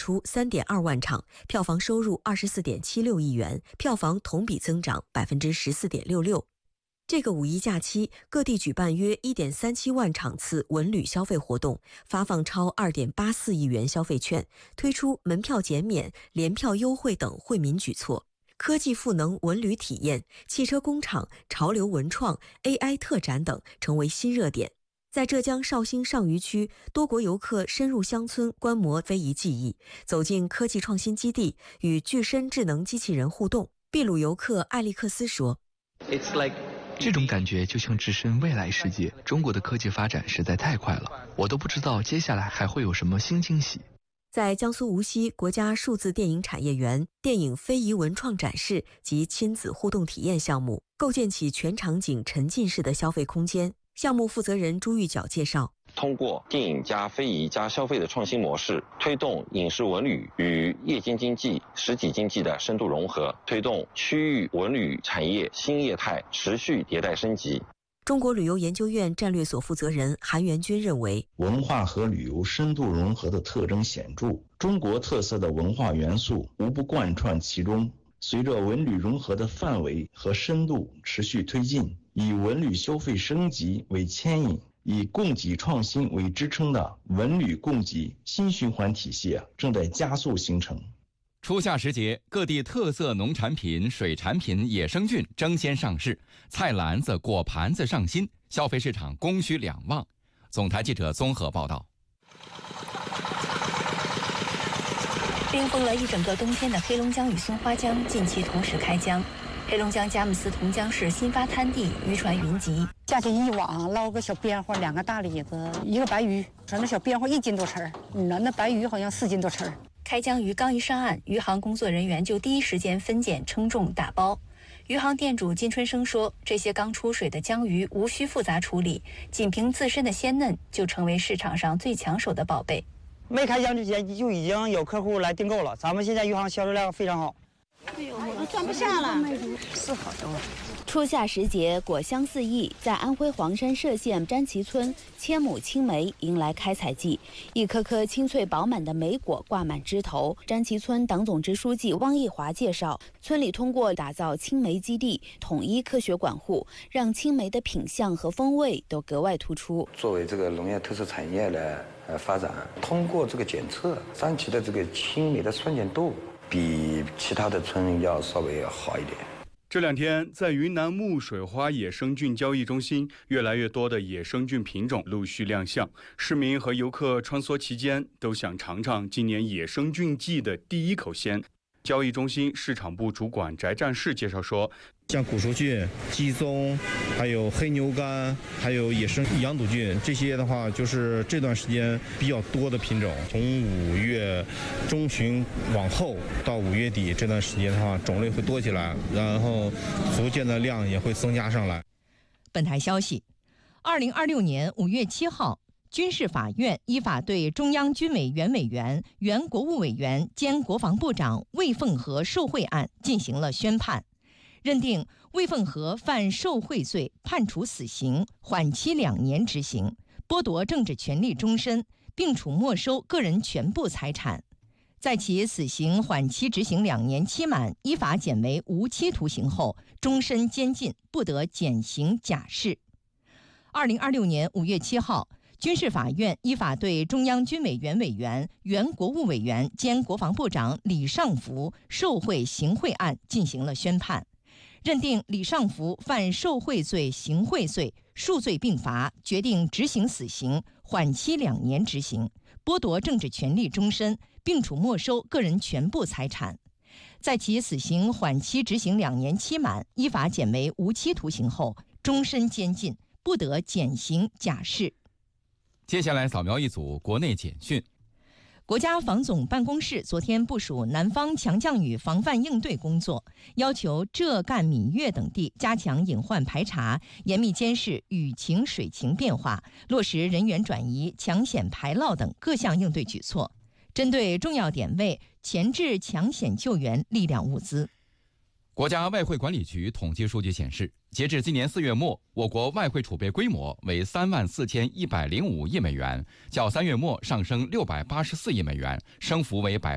出3.2万场，票房收入24.76亿元，票房同比增长14.66%。这个五一假期，各地举办约1.37万场次文旅消费活动，发放超2.84亿元消费券，推出门票减免、联票优惠等惠民举措。科技赋能文旅体验，汽车工厂、潮流文创、AI 特展等成为新热点。在浙江绍兴上虞区，多国游客深入乡村观摩非遗技艺，走进科技创新基地，与具身智能机器人互动。秘鲁游客艾利克斯说：“ 这种感觉就像置身未来世界。中国的科技发展实在太快了，我都不知道接下来还会有什么新惊喜。” 在江苏无锡国家数字电影产业园，电影非遗文创展示及亲子互动体验项目构建起全场景沉浸式的消费空间。项目负责人朱玉角介绍， 通过电影加非遗加消费的创新模式，推动影视文旅与夜间经济、实体经济的深度融合，推动区域文旅产业新业态持续迭代升级。 中国旅游研究院战略所负责人韩元军认为， 文化和旅游深度融合的特征显著，中国特色的文化元素无不贯穿其中。随着文旅融合的范围和深度持续推进，以文旅消费升级为牵引，以供给创新为支撑的文旅供给新循环体系正在加速形成。 初夏时节，各地特色农产品、水产品、野生菌争先上市，菜篮子、果盘子上新，消费市场供需两旺。总台记者综合报道。 冰封了一整个冬天的黑龙江与松花江近期同时开江。黑龙江佳木斯同江市新发滩地渔船云集， 架起一网，捞个小边花，2个大李子，一个白鱼，说那小边花1斤多称，那白鱼好像4斤多称。 开江鱼刚一上岸，渔行工作人员就第一时间分拣、称重、打包。渔行店主金春生说，这些刚出水的江鱼无需复杂处理，仅凭自身的鲜嫩就成为市场上最抢手的宝贝。 没开江之前就已经有客户来订购了，咱们现在渔行销售量非常好。 哎呦，我都装不下了，是好多。 初夏时节，果香四溢，在安徽黄山歙县詹旗村，千亩青梅迎来开采季，一颗颗青翠饱满的梅果挂满枝头。詹旗村党总支书记汪义华介绍，村里通过打造青梅基地，统一科学管护，让青梅的品相和风味都格外突出。 作为这个农业特色产业的发展，通过这个检测，张旗的这个青梅的酸碱度比其他的村要稍微好一点。 这2天，在云南木水花野生菌交易中心，越来越多的野生菌品种陆续亮相。市民和游客穿梭其间，都想尝尝今年野生菌季的第一口鲜。交易中心市场部主管翟战士介绍说， 像古熟菌、鸡枞，还有黑牛肝，还有野生羊肚菌，这些的话就是这段时间比较多的品种。从5月中旬往后到5月底这段时间的话，种类会多起来，然后逐渐的量也会增加上来。 本台消息，2026年5月7号。军事法院依法对中央军委原委员、原国务委员兼国防部长魏凤和受贿案进行了宣判，认定魏凤和犯受贿罪，判处死刑，缓期2年执行，剥夺政治权利终身，并处没收个人全部财产。在其死刑缓期执行2年期满，依法减为无期徒刑后，终身监禁，不得减刑假释。2026年5月7号。军事法院依法对中央军委原委员、原国务委员兼国防部长李尚福受贿行贿案进行了宣判，认定李尚福犯受贿罪、行贿罪，数罪并罚，决定执行死刑，缓期2年执行，剥夺政治权利终身，并处没收个人全部财产。在其死刑缓期执行2年期满，依法减为无期徒刑后，终身监禁，不得减刑假释。 接下来扫描一组国内简讯。 国家防总办公室昨天部署南方强降雨防范应对工作，要求浙赣闽粤等地加强隐患排查，严密监视雨情水情变化，落实人员转移、抢险排涝等各项应对举措，针对重要点位前置抢险救援力量物资。 国家外汇管理局统计数据显示，截至今年4月末，我国外汇储备规模为34105亿美元，较3月末上升684亿美元，升幅为